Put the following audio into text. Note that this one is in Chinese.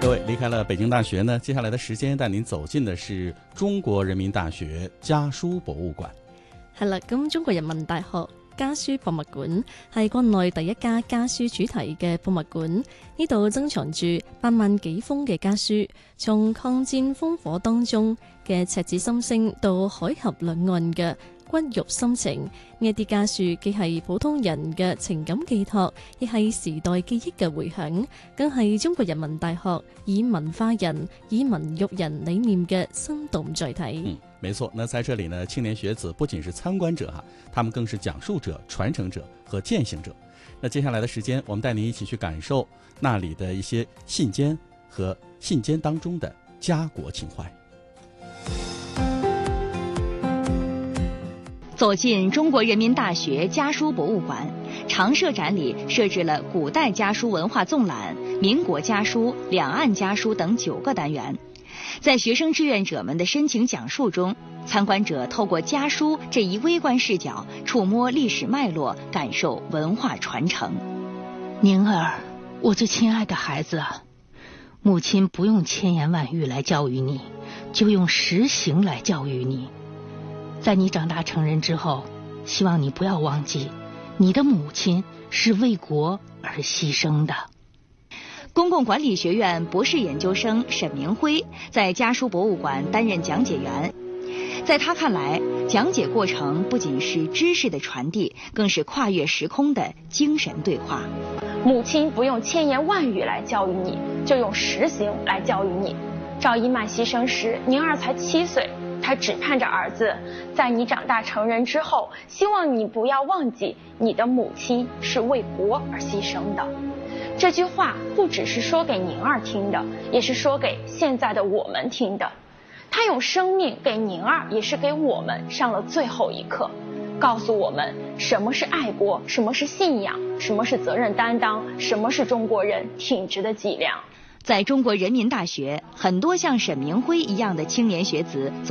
各位离开了北京大学呢，接下来的時間帶您走進的是中國人民大學家書博物館。 係啦，咁中國人民大學家書博物館係國內第一家家書主題嘅博物館，呢度珍藏住8萬幾封嘅家書，從抗戰烽火當中嘅赤子心聲到海峽兩岸嘅骨肉心情，呢一啲家書既係普通人嘅情感寄託，亦係時代記憶嘅回響，更係中國人民大學以文化人、以文育人理念嘅生動載體。 沒錯，那在這裡呢，青年學子不僅是參觀者哈，他們更是講述者、傳承者和踐行者。那接下來的時間，我們帶您一起去感受那裡的一些信笺和信笺當中的家國情懷。 走進中國人民大學家書博物館，常設展裡設置了古代家書文化縱覽、民國家書、兩岸家書等9個單元。在學生志願者們的深情講述中，參觀者透過家書這一微觀視角，觸摸歷史脈絡，感受文化傳承。 寧兒，我最親愛的孩子，母親不用千言萬語來教育你，就用實行來教育你。在你長大成人之後，希望你不要忘記，你的母親是為國而犧牲的。 公共管理學院博士研究生沈明輝在家書博物館擔任講解員。在他看來，講解過程不僅是知識的傳遞，更是跨越時空的精神對話。 母親不用千言萬語來教育你，就用實行來教育你。趙一曼犧牲時，寧兒才7歲。他只盼着兒子在你長大成人之後，希望你不要忘記你的母親是為國而犧牲的。這句話不只是說給寧兒聽的，也是說給現在的我們聽的。他用生命給寧兒，也是給我們上了最後一課，告訴我們什麼是愛國，什麼是信仰，什麼是責任擔當，什麼是中國人挺直的脊梁。 在中國人民大學，很多像沈明輝一樣的青年學子走